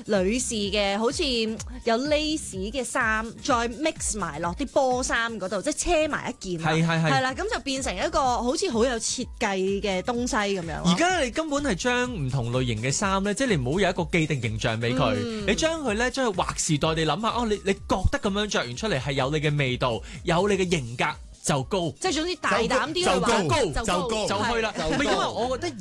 女士嘅好似有 lace 嘅衫，再 mix 埋落啲波衫嗰度，即係車埋一件。係啦，咁就變成一個好似好有設計嘅東西咁樣。 而家你根本係將唔同類型嘅衫咧，即係你唔好有一個既定形象俾佢，你將佢劃時代地諗下，你覺得咁樣着完出嚟係有你嘅味道，有你嘅型格就高， 即係總之大膽啲去玩， 就高就去啦。因為我覺得